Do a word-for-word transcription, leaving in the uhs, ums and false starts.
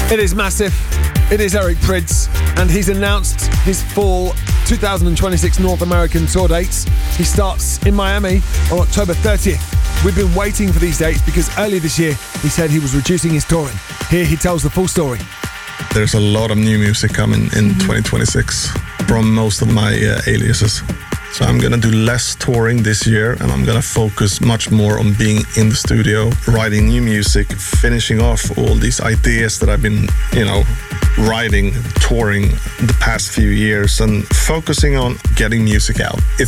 It is massive. It is Eric Prydz, and he's announced his fall twenty twenty-six North American tour dates. He starts in Miami on October thirtieth. We've been waiting for these dates because earlier this year he said he was reducing his touring. Here he tells the full story. There's a lot of new music coming in mm-hmm. twenty twenty-six from most of my uh, aliases. So I'm going to do less touring this year, and I'm going to focus much more on being in the studio, writing new music, finishing off all these ideas that I've been, you know, writing, touring the past few years, and focusing on getting music out. It's